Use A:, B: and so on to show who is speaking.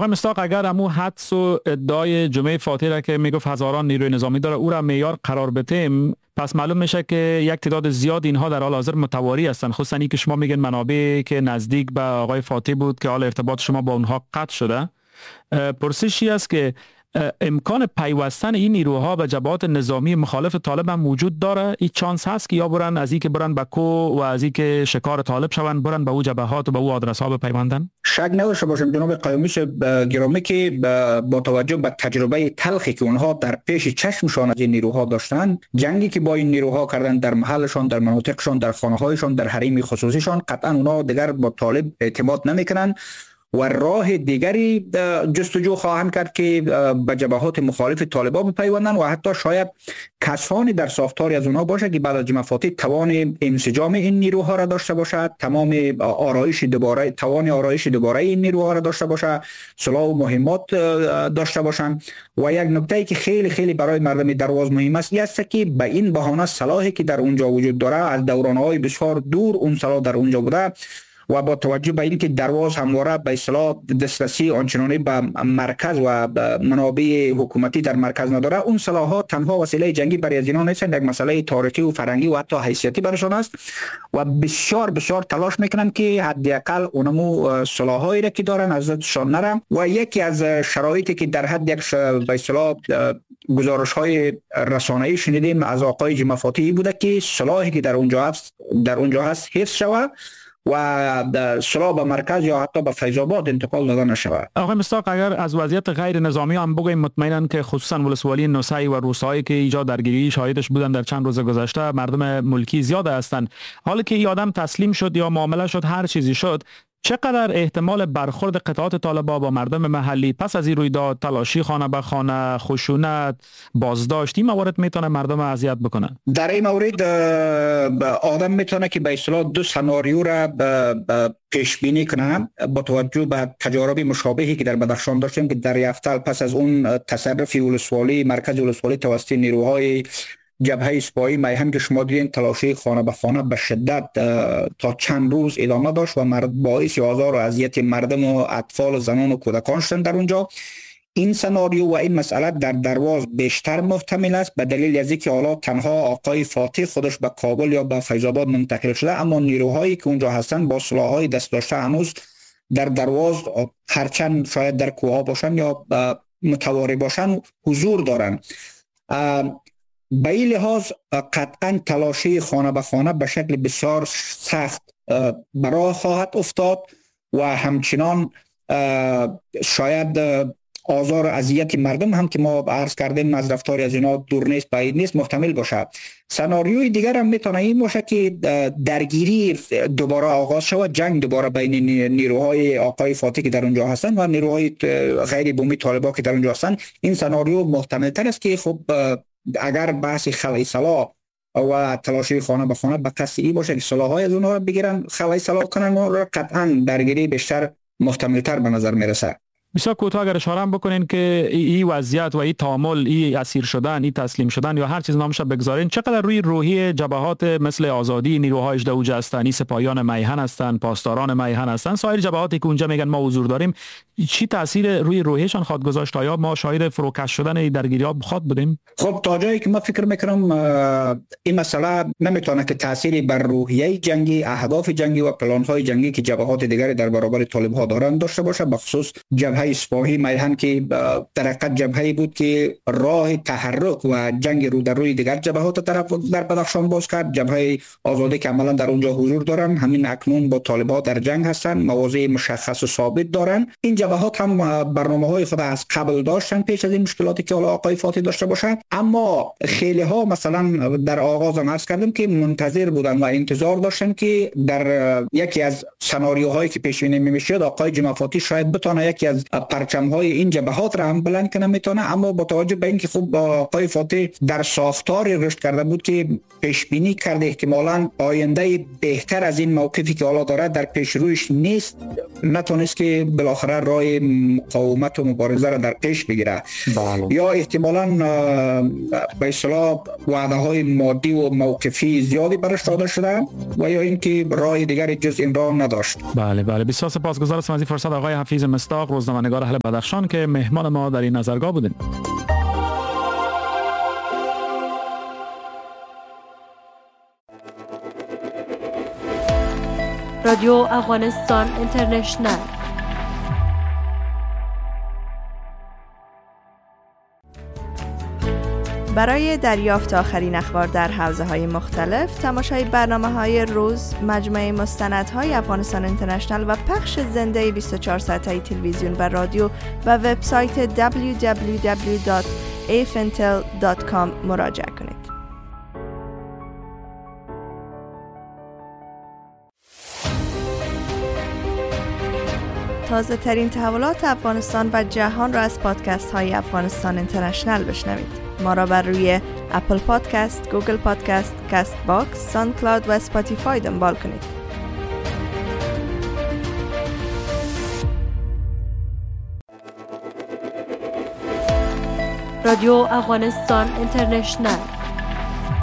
A: آقای مصداق، اگر امو حدس و ادعای جمعه فاتحه را که میگفت هزاران نیروی نظامی داره او را معیار قرار بدیم، پس معلوم میشه که یک تعداد زیاد اینها در حال حاضر متواری هستند، خصوصا اینکه شما میگن منابع که نزدیک به آقای فاتح بود که حال ارتباط شما با اونها قطع شده. پرسشی است که امکان پیوستن این نیروها به جبهات نظامی مخالف طالب هم وجود داره؟ این چانس هست که یا برن از این که برن به کو و از این که شکار طالب شوند برن به او جبهات و به او آدرس ها بپیوندن؟
B: شک نداشته باشم جناب قیومیش گرامی که با توجه به تجربه تلخی که اونها در پیش چشمشان از این نیروها داشتن، جنگی که با این نیروها کردن در محلشان، در مناطقشان، در خانه‌هایشان، در حریم خصوصیشان، قطعا اونها دیگر با طالب اعتماد نمیکنن و راه دیگری جستجو خواهند کرد که به جبهات مخالف طالبان بپیوندند و حتی شاید کسانی در ساختاری از اونها باشه که بعد از جمعه فاتح توان انسجام این نیروها را داشته باشد، تمام آرایش دوباره این نیروها را داشته باشه، سلاح و مهمات داشته باشند. و یک نکته که خیلی خیلی برای مردم درواز مهم است است که به این بهانه سلاحی که در اونجا وجود داره از دورانهای بسیار دور اون سلاح در اونجا بوده و با توجه به اینکه درواز همواره به اصطلاح دسترسی آنچنانی به مرکز و منابع حکومتی در مرکز نداره، اون سلاحات تنها وسیله جنگی برای از اینا نیستند، یک مسئله تاریخی و فرهنگی و حتی حیثیتی برشان است و بسیار بسیار تلاش میکنن که حداقل اونمو سلاحایی را که دارن از دستشان نره. و یکی از شرایطی که در حد یک به اصطلاح گزارش‌های رسانه‌ای شنیدیم از آقای جمعه فاتحی بوده که سلاحی که در اونجا هست حفظ شود و سلاح به مرکز یا حتی به فیض آباد انتقال داده نشود.
A: آقای مصداق، اگر از وضعیت غیر نظامی هم بگوییم، مطمئناً که خصوصا ولسوالی نوسعی و روستایی که ایجاد درگیری شاهدش بودن در چند روز گذشته، مردم ملکی زیاد هستند. حالا که این آدم تسلیم شد یا معامله شد، هر چیزی شد، چقدر احتمال برخورد قطعات طالبان با مردم محلی پس از این رویداد، تلاشی خانه به خانه، خشونت، بازداشت، این موارد میتونه مردم اذیت بکنه؟
B: در این مورد آدم میتونه که به اصطلاح دو سناریو را پیش بینی کنه با توجه به تجارب مشابهی که در بدخشان داشتیم که در یفتل پس از اون تصرف ولسوالی مرکز ولسوالی توسط نیروهای جبهه سپاهی میهن که شما دیدین تلاشی خانه به خانه به شدت تا چند روز ادامه داشت و باعث آزار و اذیت مردم و اطفال و زنان و کودکان شدن در اونجا. این سناریو و این مسئله در درواز بیشتر محتمل است به دلیل از اینکه حالا تنها آقای فاتح خودش به کابل یا به فیض آباد منتقل شده، اما نیروهایی که اونجا هستن با سلاح‌های دست داشته هنوز در درواز، هرچند شاید در کوها باشن یا متواری باشن، حضور دارن. به این لحاظ قطعا تلاشی خانه به خانه به شکل بسیار سخت برای خواهد افتاد و همچنان شاید آزار و اذیت مردم هم که ما عرض کردیم از رفتاری از اینا دور نیست، بعید نیست، محتمل باشه. سناریوی دیگر هم میتونه این باشه که درگیری دوباره آغاز شود، جنگ دوباره بین نیروهای آقای فاتح که در اونجا هستن و نیروهای غیر بومی طالبان که در اونجا هستن. این سناریو محتمل تر است که خب اگر بحث خلای سلاح و تلاشی خانه به خانه به قصدی باشه که سلاح‌های از اونها بگیرن، خلای سلاح کنن، و قطعا درگیری بیشتر محتمل تر به نظر میرسه.
A: بسیار کوتاه اگر اشاره هم بکنین که این وضعیت و این تعامل، این اسیر شدن، این تسلیم شدن یا هر چیز نامش بگذارین، چقدر روی روحی جبهات مثل آزادی، نیروهای اجدوجه هستن، سپاهیان میهن هستن، پاسداران میهن هستن، سایر جبهاتی که اونجا میگن ما حضور داریم، چی تاثیر روی روحیشان خواهد گذاشت؟ یا ما شاهد فروکش شدن درگیری‌ها خواهد بودیم؟
B: خب تا جایی که ما فکر میکنم این مسئله نمیتونه که تأثیری بر روحیه جنگی، اهداف جنگی و پلان‌های جنگی که جبهات دیگری در برابر طالب‌ها دارند داشته باشه. بخصوص جبهه سپاهی میهن که در حقیقت جبهه‌ای بود که راه تحرک و جنگ رو در روی دیگر جبهات طرف در بدخشان باز کرد. جبهه آزادی که عملا در اونجا حضور دارن، همین اکنون با طالب‌ها در جنگ هستن، مواضع مشخص و ثابت دارن. این جبهات هم برنامه‌های خود از قبل داشتن پیش از این مشکلاتی که حالا آقای فاتح داشته باشن، اما خیلی ها مثلا در آغاز هم عرض کردم که منتظر بودن و انتظار داشتن که در یکی از سناریوهایی که پیش بینی می‌شد آقای جمعه فاتح شاید بتونه یکی از پرچم‌های این جبهات را هم بلند کنه میتونه. اما با توجه به اینکه خب آقای فاتح در ساختاری رشد کرده بود که پیش بینی کرده احتمالاً آینده بهتر از این موقفی که حالا داره در پیش رویش نیست، نتونست که بالاخره راه مقاومت و مبارزه را در پیش بگیره. یا احتمالاً به اصطلاح وعده‌های مادی و موقفی زیادی برش داده شده و یا اینکه راه دیگری جز این راه نداشت.
A: بله بسیار سپاسگزارم از این فرصت آقای حفیظ مصداق، روزنامه خبرنگار اهل بدخشان که مهمان ما در این نظرگاه بودین.
C: رادیو افغانستان اینترنشنل.
D: برای دریافت آخرین اخبار در حوزه‌های مختلف، تماشای برنامه‌های روز، مجموعه مستندهای افغانستان اینترنشنل و پخش زنده 24 ساعته تلویزیون و رادیو و وبسایت www.afintel.com مراجعه کنید. تازه ترین تحولات افغانستان و جهان را از پادکست های افغانستان اینترنشنل بشنوید. ما را بر روی اپل پادکست، گوگل پادکست، کست باکس، ساوند کلاود و اسپاتیفای دنبال کنید.
C: رادیو افغانستان اینترنشنل.